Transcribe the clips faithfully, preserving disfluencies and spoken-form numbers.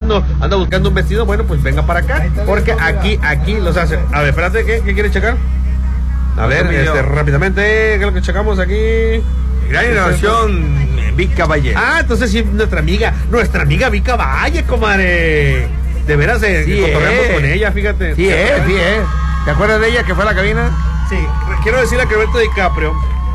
buscando, anda buscando un vestido, bueno, pues venga para acá, porque aquí, aquí los hace. A ver, espérate, ¿qué, qué quiere checar? A ver, este, rápidamente, ¿qué es lo que checamos aquí? Gran innovación, Vica Valle. Ah, entonces sí, nuestra amiga, nuestra amiga Vica Valle, comadre. De veras, eh, sí, cotorreamos eh. con ella, fíjate. Sí, eh, sí, eh. ¿Te acuerdas de ella que fue a la cabina? Sí, quiero decirle a Roberto DiCaprio,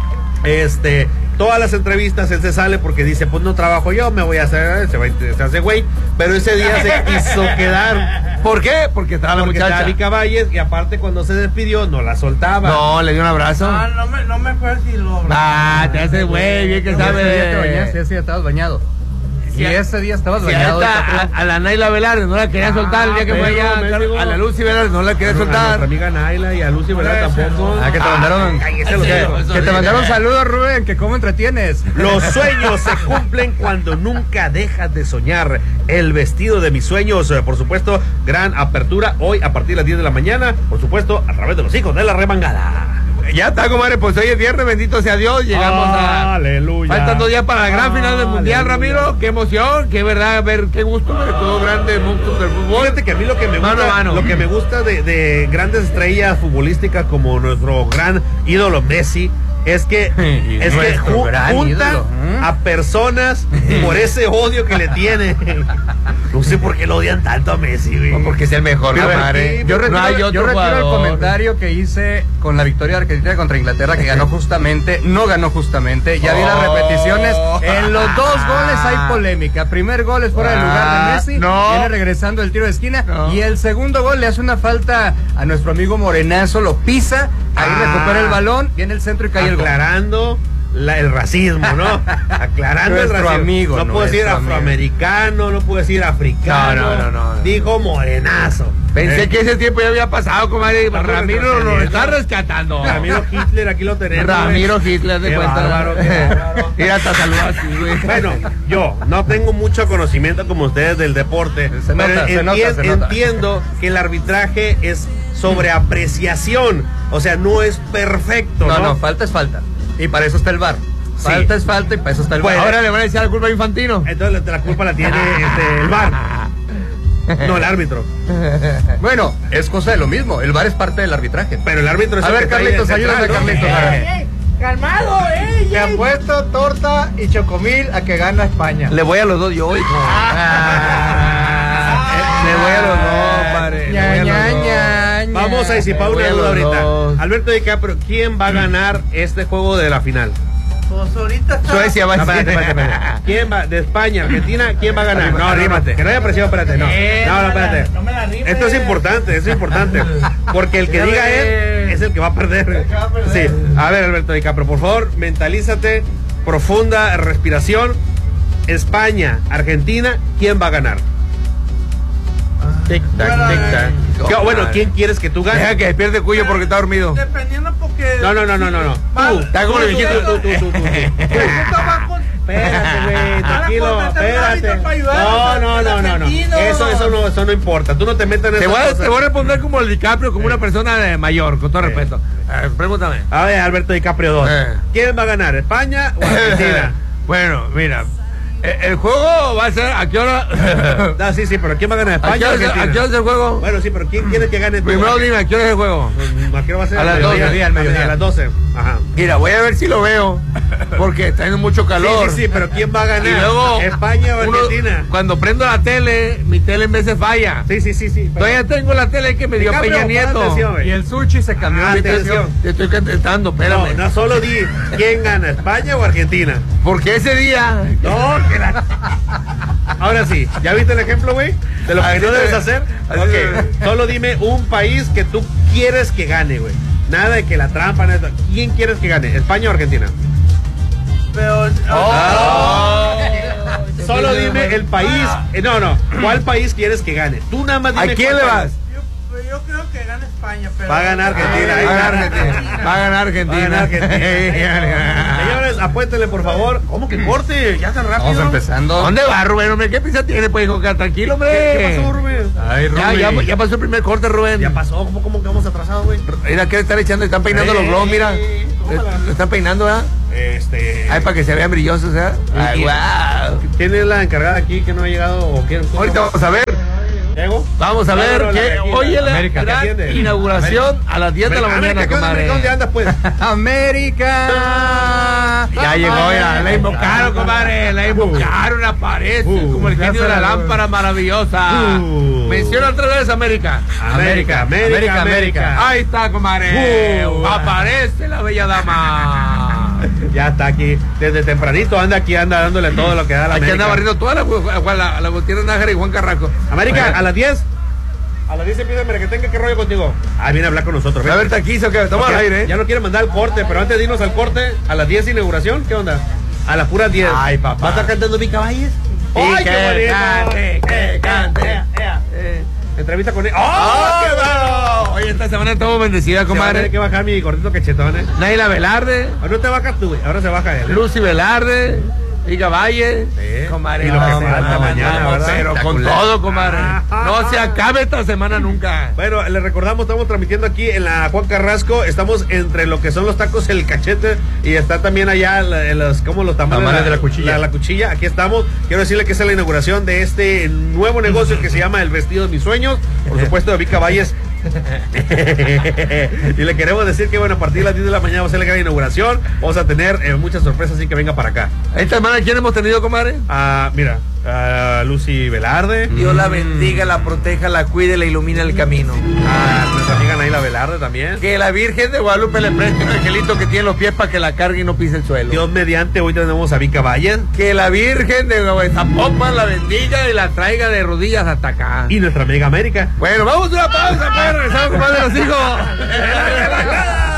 este, todas las entrevistas él se sale porque dice, pues no trabajo yo, me voy a hacer, se, va, se hace güey, pero ese día se quiso quedar. ¿Por qué? Porque estaba la Porque muchacha. estaba Vica Valles y aparte cuando se despidió no la soltaba. No, le dio un abrazo. No, no me, no me fue si lo... Ah, te hace güey, bien que Ese sabe. día te bañaste, ese día estabas bañado. Sí, Y ese día estabas Sí, bañado. a, a, a la Naila Velarde no la quería Ah, soltar el día que fue pero, allá. mendigo. A la Lucy Velarde no la quería A soltar. nuestra amiga Naila y a Lucy, ¿verdad? Tampoco. Ah, que te mandaron, cállese que, los dedos. que te mandaron saludos, Rubén, que cómo entretienes. Los sueños se cumplen cuando nunca dejas de soñar. El vestido de mis sueños, eh, por supuesto, gran apertura hoy a partir de las diez de la mañana, por supuesto, a través de los hijos de la remangada. Ya está, comadre, pues hoy es viernes, bendito sea Dios, llegamos a... Aleluya. Faltan dos días para la gran final del Mundial, Aleluya. Ramiro, qué emoción, qué verdad, ver, qué gusto ver todo grande monstruos del fútbol. Fíjate que a mí lo que me Mano gusta, a mano. lo que me gusta de, de grandes estrellas futbolísticas como nuestro gran ídolo Messi es que, Y es que nuestro ju- gran juntan ídolo. a personas por ese odio que le tienen. No sé por qué lo odian tanto a Messi, güey. No, porque es el mejor, Pero, comadre. ¿qué? Yo retiro, No hay otro yo retiro el jugador. comentario que hice con la victoria de Argentina contra Inglaterra, que ganó justamente, no ganó justamente. Ya vi las Oh. repeticiones. En los dos goles hay polémica. Primer gol es fuera de lugar de Ah, Messi. no. Viene regresando el tiro de esquina. No. Y el segundo gol le hace una falta a nuestro amigo Morenazo. Lo pisa. Ahí Ah. recupera el balón. Viene el centro y cae el gol. Aclarando la- el racismo, ¿no? Aclarando el Nuestro racismo. amigo, no puedo decir nuestro amigo. afroamericano, no puedo decir africano. No, no, no, no. Dijo morenazo. Pensé Eh, que ese tiempo ya había pasado, comadre. Estamos Ramiro lo retrocediendo. está rescatando. Ramiro Hitler, aquí lo tenemos. Ramiro Hitler, de Qué cuenta. bárbaro, qué bárbaro. Mira, hasta saluda así, güey. Bueno, yo no tengo mucho conocimiento como ustedes del deporte, Se pero nota, se nota, entien- se nota. entiendo que el arbitraje es sobre apreciación, o sea, no es perfecto, No, ¿no? no, falta es falta. Y para eso está el V A R. Sí. Falta es falta y para eso está el V A R. Pues, Ahora le van a decir la culpa a Infantino. Entonces la culpa la tiene este, el V A R, no el árbitro. Bueno, es cosa de lo mismo. El V A R es parte del arbitraje. Pero el árbitro es A el ver, que trae Carlitos, el central, ayúdame, ¿no? Carlitos, a ver. ¡Ey, ey! ¡Calmado, ey! Te ey! apuesto torta y chocomil a que gana España. Le voy a los dos yo, hijo. Ah, le voy a los dos, padre. Le voy a los dos. Vamos a disipar Le voy una a duda los ahorita. dos. Alberto DiCaprio, ¿quién va a ganar este juego de la final? Pues ahorita está... Suecia va a No, espérate, ser. espérate, espérate. ¿Quién va? De España, Argentina, ¿quién va a ganar? No, no, no, Arrímate. que no haya presión, espérate, no. Eh, No, no, espérate. No me la rimes. Esto es importante, esto es importante. Porque el que Dígame. diga él es el que va a perder. que va a perder. Sí. A ver, Alberto DiCaprio, por favor, mentalízate, profunda respiración. España, Argentina, ¿quién va a ganar? Tic tac, tic tac. ¿Qué- bueno, ¿quién quieres que tú Deja ganes? que despierte Cuyo porque está dormido. Dependiendo porque... No, no, no, no, no, no. Tú, Está como el tú, viejito. tú, tú, tú, tú, tú. Esto va con... Espérate, güey, tranquilo, Ahora, contratar un espérate. árbitro para ayudar No, a no, los no, no, no. argentinos. Eso, eso no, eso no importa. Tú no te metas en Te esas voy, a, cosas. te voy a responder como el DiCaprio, como una persona de mayor, con todo respeto. Eh, pregúntame. A ver, Alberto DiCaprio dos. Eh. ¿Quién va a ganar, España o Argentina? Bueno, mira. eh, El juego va a ser. ¿A qué hora? No, sí, sí, pero ¿quién va a ganar, ¿A qué España o hora es- Argentina? a qué hora es el juego? Bueno, sí, pero ¿quién quiere que gane? tú? Primero dime, ¿a qué hora es el juego? ¿A qué hora va a ser? A las Al doce. mediodía, al mediodía, a las doce. Ajá. Mira, voy a ver si lo veo. Porque está haciendo mucho calor. Sí, sí, sí, pero ¿quién va a ganar? Y luego. ¿España o uno- Argentina? Cuando prendo la tele, mi tele en vez de falla. Sí, sí, sí, sí. pero- Todavía tengo la tele que me dio DiCaprio, Peña pon Nieto. atención, güey. Y el sushi se cambió Ah, de atención. ubicación. Te estoy contestando, No, espérame. no solo di quién gana, España o Argentina. Porque ese día. No, que la... Ahora sí, ¿ya viste el ejemplo, güey? De lo que Así no te- debes hacer. así Ok, te- solo dime un país que tú quieres que gane, güey. Nada de que la trampa, nada. ¿Quién quieres que gane? ¿España o Argentina? Pero... Ah. Solo dime el país. eh, no, no. ¿Cuál país quieres que gane? Tú nada más dime. ¿A quién cuál le país. vas? Yo, yo creo que gana España, pero... Va a ganar Argentina, Ah, ahí Va a ganar gana. Argentina. Va a ganar Va a Argentina. ganar Argentina. Señores, apuéntenle, por favor. ¿Cómo que corte? Ya tan rápido. Vamos empezando. ¿Dónde va, Rubén? Hombre, ¿qué prisa tiene? Pues, hijo, tranquilo, hombre. ¿Qué, qué pasó, Rubén? Ay, Ya, Rubí. ya, ya pasó el primer corte, Rubén. Ya pasó. ¿Cómo, cómo que vamos atrasados, güey? Mira, ¿qué le están echando? Están peinando Ey, los globos, mira. tómala. Le están peinando, ¿verdad? Este. Ay, para que se vean brillosos, ¿eh? Ay, y- wow. ¿Quién es la encargada aquí que no ha llegado o quién? Ahorita vamos a ver. ¿Llego? Vamos a ver Vámonos, la que de aquí, hoy es la América, ¿qué gran atiende? inauguración a las diez de la América, mañana, ¿qué onda, comadre. América? ¿Dónde andas, pues? América. Ya llegó, ya la invocaron, comadre. La invocaron, aparece Uh, como el genio de la gracias. lámpara maravillosa. Uh. Menciona otra vez América. América, América, América. Ahí está, comadre. Uh. Aparece la bella dama. Ya está aquí. Desde tempranito anda aquí, anda dándole todo lo que da la Aquí América. anda barriendo toda la, la, la Gutiérrez Nájera y Juan Carraco. América, a las diez. A las diez empieza América. Tenga ¿qué rollo contigo? Ah, viene a hablar con nosotros. A ver, taquizo, que estamos al Ok, aire. ¿eh? Ya no quiere mandar el corte, pero antes de irnos al corte, a las diez inauguración, ¿qué onda? A las puras diez. Ay, papá. ¿Va a estar cantando Vica Valles? Sí, ¡Ay, que qué bonito! cante, que cante. Ea, ea. Eh. Entrevista con él. ¡Oh, ¡Oh, qué qué bueno! bueno! Oye, esta semana estuvo bendecida, Se va a tener comadre. que bajar mi gordito cachetón, ¿eh? Naila Velarde, Ahora no te bajas tú, güey. Ahora se baja él. ¿eh? Lucy Velarde, Iga Valle, Sí. comadre. Y lo que no, falta no, mañana, no, ¿verdad? pero con Espectacular. todo, comadre. No se acabe esta semana nunca. Bueno, les recordamos, estamos transmitiendo aquí en la Juan Carrasco, estamos entre lo que son los tacos, el cachete, y está también allá la- los, como los tamales, Tamales de la cuchilla. La, la cuchilla, aquí estamos. Quiero decirle que esa es la inauguración de este nuevo negocio que se llama El Vestido de Mis Sueños, por supuesto de Vica Valles. Y le queremos decir que bueno, a partir de las diez de la mañana va a ser la gran inauguración, vamos a tener eh, muchas sorpresas, así que venga para acá. Esta semana, ¿quién hemos tenido, comadre? Ah, mira, a Lucy Velarde, Dios la bendiga, la proteja, la cuide, la ilumina el camino. a nuestra amiga Naila Velarde también. Que la Virgen de Guadalupe le preste un angelito que tiene los pies para que la cargue y no pise el suelo. Dios mediante, hoy tenemos a Vica Valles. Que la Virgen de Zapopan la bendiga y la traiga de rodillas hasta acá. Y nuestra amiga América. Bueno, vamos a una pausa, pues regresamos con más de los hijos.